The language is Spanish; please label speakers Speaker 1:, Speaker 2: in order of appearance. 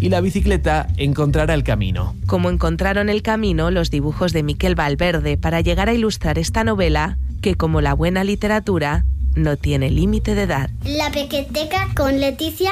Speaker 1: y la bicicleta encontrará el camino.
Speaker 2: Como encontraron el camino los dibujos de Miquel Valverde para llegar a ilustrar esta novela, que como la buena literatura, no tiene límite de edad.
Speaker 3: La Pequeteca con Leticia